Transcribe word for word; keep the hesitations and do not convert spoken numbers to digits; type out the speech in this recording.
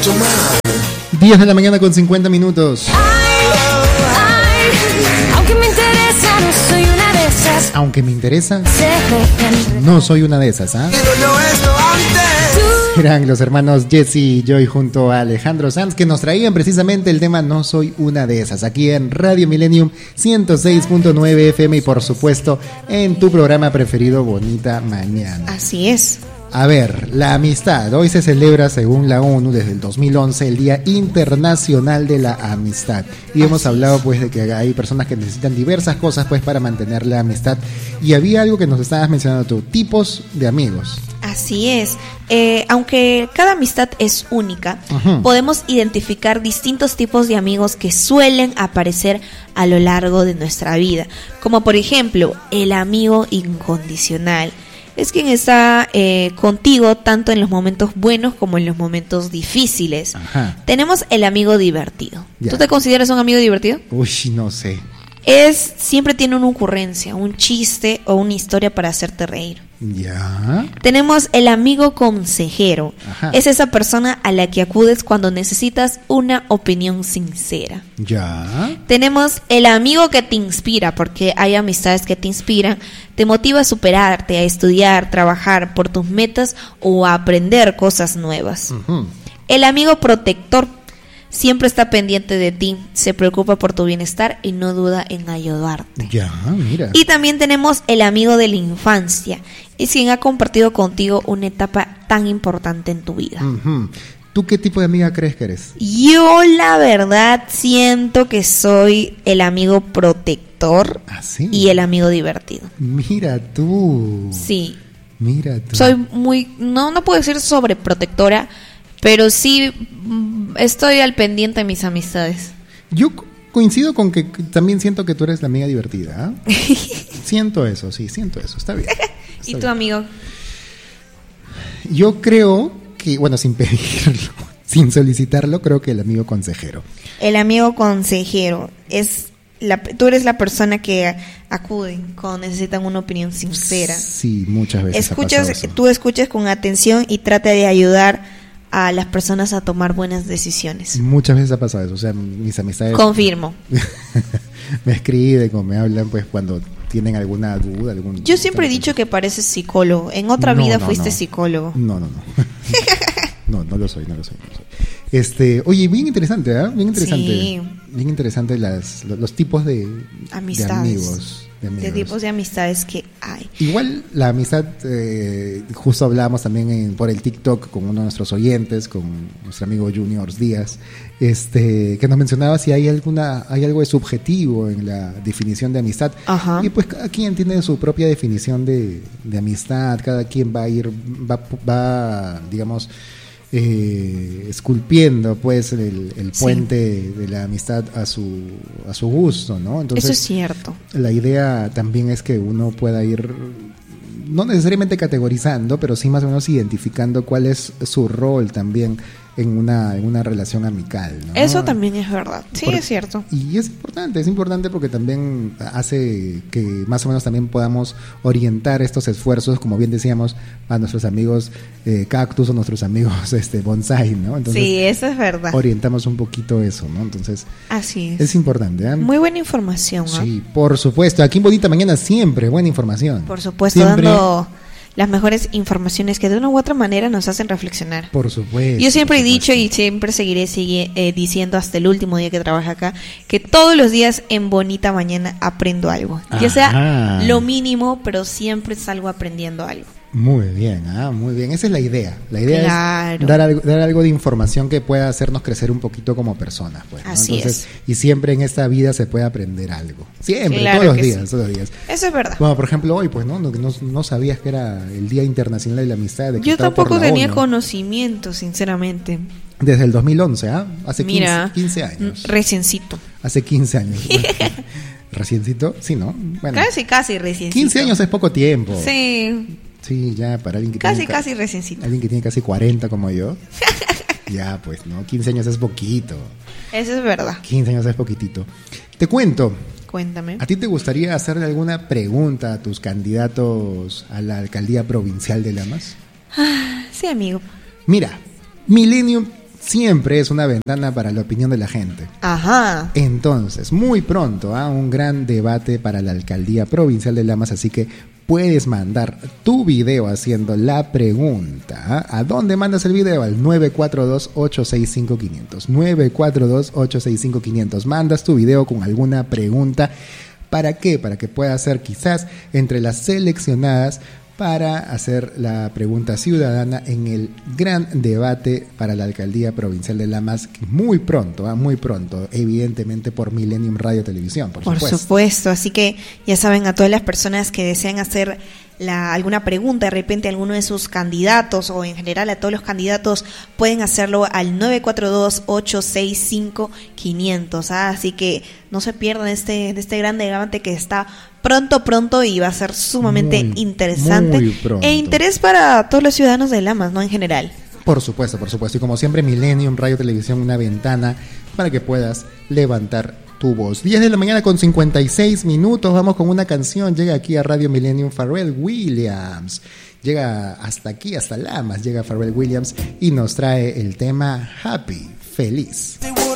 diez de la mañana con cincuenta minutos. Aunque me interesa, no soy una de esas. Aunque me interesa, no soy una de esas, ¿ah? Eran los hermanos Jesse y Joy junto a Alejandro Sanz, que nos traían precisamente el tema No soy una de esas, aquí en Radio Millennium ciento seis punto nueve F M y por supuesto en tu programa preferido, Bonita Mañana. Así es. A ver, la amistad. Hoy se celebra, según la ONU, desde el dos mil once, el Día Internacional de la Amistad. Y hemos Así hablado, es. pues, de que hay personas que necesitan diversas cosas, pues, para mantener la amistad. Y había algo que nos estabas mencionando tú, tipos de amigos. Así es. Eh, aunque cada amistad es única, Ujú. podemos identificar distintos tipos de amigos que suelen aparecer a lo largo de nuestra vida. Como por ejemplo, el amigo incondicional. Es quien está eh, contigo tanto en los momentos buenos como en los momentos difíciles. Ajá. Tenemos el amigo divertido. Ya. ¿Tú te consideras un amigo divertido? Uy, no sé. Es siempre tiene una ocurrencia, un chiste o una historia para hacerte reír. Ya. Tenemos el amigo consejero. Ajá. Es esa persona a la que acudes cuando necesitas una opinión sincera. Ya. Tenemos el amigo que te inspira, porque hay amistades que te inspiran, te motiva a superarte, a estudiar, trabajar por tus metas o a aprender cosas nuevas. Ujú. El amigo protector siempre está pendiente de ti, se preocupa por tu bienestar y no duda en ayudarte. Ya, mira. Y también tenemos el amigo de la infancia, es quien ha compartido contigo una etapa tan importante en tu vida. Ujú. ¿Tú qué tipo de amiga crees que eres? Yo la verdad siento que soy el amigo protector ¿Ah, sí? y el amigo divertido. Mira tú. Sí, Mira tú. soy muy, no, no puedo decir sobreprotectora, pero sí mm, estoy al pendiente de mis amistades. Yo co- coincido con que c- también siento que tú eres la amiga divertida. ¿Ah? Siento eso, sí, siento eso. Está bien. ¿Y Está tu bien. amigo? Yo creo que, bueno, sin pedirlo, sin solicitarlo, creo que el amigo consejero. El amigo consejero es la, tú eres la persona que acude cuando necesitan una opinión sincera. Sí, muchas veces. ha Escuchas, pasado eso. tú escuchas con atención y trata de ayudar a las personas a tomar buenas decisiones. Muchas veces ha pasado eso. O sea, mis amistades Confirmo. me escriben o me hablan, pues, cuando tienen alguna duda. Algún, Yo siempre he dicho que pareces psicólogo. En otra No, vida no, fuiste no. psicólogo. No, no, no. No, no lo soy, no lo soy, no lo soy. Este, oye, bien interesante, ¿ah? Bien interesante. Sí. Bien interesante las, los, los tipos de, Amistades. de amigos. De, amigos. De tipos de amistades que hay. Igual la amistad, eh, justo hablábamos también en- por el TikTok con uno de nuestros oyentes, con nuestro amigo Junior Díaz, este, que nos mencionaba si hay alguna, hay algo de subjetivo en la definición de amistad. Ajá. Y pues cada quien tiene su propia definición de, de amistad, cada quien va a ir, va, va digamos, eh, esculpiendo pues el, el Sí. puente de la amistad a su, a su gusto, ¿no? Entonces, Eso es cierto. la idea también es que uno pueda ir, no necesariamente categorizando, pero sí más o menos identificando cuál es su rol también en una, en una relación amical, ¿no? Eso también es verdad. Sí, Por- es cierto. Y es importante, es importante porque también hace que más o menos también podamos orientar estos esfuerzos, como bien decíamos, a nuestros amigos eh, cactus o nuestros amigos este bonsai, ¿no? Entonces Sí, eso es verdad. orientamos un poquito eso, ¿no? Entonces Así es. es importante, ¿eh? Muy buena información, ¿no? Sí, por supuesto. Aquí en Bonita Mañana siempre buena información. Por supuesto, Siempre, dando las mejores informaciones que de una u otra manera nos hacen reflexionar. Por supuesto. Yo siempre he por dicho y supuesto. siempre seguiré sigue, eh, diciendo hasta el último día que trabaje acá, que todos los días en Bonita Mañana aprendo algo. Ya sea Ajá. lo mínimo, pero siempre salgo aprendiendo algo. Muy bien, ah, muy bien. Esa es la idea. La idea Claro. es dar algo, dar algo de información que pueda hacernos crecer un poquito como personas. Pues, ¿no? Así Entonces, y siempre en esta vida se puede aprender algo. Siempre, Claro todos los que días, sí. todos los días. Eso es verdad. Bueno, por ejemplo, hoy, pues, ¿no? No, no, no sabías que era el Día Internacional de la Amistad. Yo decretado por tampoco la tenía ONU. conocimiento, sinceramente. Desde el dos mil once, ¿ah? Hace Mira, quince, quince años. Reciencito. Hace quince años. Reciencito, sí, ¿no? Bueno, Casi, casi reciencito. quince años es poco tiempo. Sí, Sí, ya para alguien que casi, tiene ca- casi reciencito. alguien que tiene casi cuarenta como yo. Ya, pues, ¿no? quince años es poquito. Eso es verdad. quince años es poquitito. Te cuento, Cuéntame. ¿a ti te gustaría hacerle alguna pregunta a tus candidatos a la alcaldía provincial de Lamas? Sí, amigo. Mira, Millennium siempre es una ventana para la opinión de la gente. Ajá. Entonces, muy pronto, ¿eh? un gran debate para la alcaldía provincial de Lamas, así que puedes mandar tu video haciendo la pregunta. ¿A dónde mandas el video? Al nueve cuatro dos, ocho seis cinco, cinco cero cero. nueve cuatro dos, ocho seis cinco, cinco cero cero. Mandas tu video con alguna pregunta. ¿Para qué? Para que pueda ser quizás entre las seleccionadas para hacer la pregunta ciudadana en el gran debate para la alcaldía provincial de Lamas, muy pronto, ¿eh? muy pronto, evidentemente por Millennium Radio Televisión, por, por supuesto. supuesto, así que ya saben, a todas las personas que desean hacer la, alguna pregunta, de repente a alguno de sus candidatos o en general a todos los candidatos, pueden hacerlo al nueve cuatro dos, ocho seis cinco, cinco cero cero, ¿ah? Así que no se pierdan este, de este gran debate que está pronto, pronto y va a ser sumamente muy, interesante muy pronto. E interés para todos los ciudadanos de Lamas, ¿no? En general. Por supuesto, por supuesto. Y como siempre, Millennium Radio Televisión, una ventana para que puedas levantar tu voz. diez de la mañana con cincuenta y seis minutos. Vamos con una canción. Llega aquí a Radio Millennium Pharrell Williams. Llega hasta aquí, hasta Lamas. Llega Pharrell Williams y nos trae el tema Happy, feliz.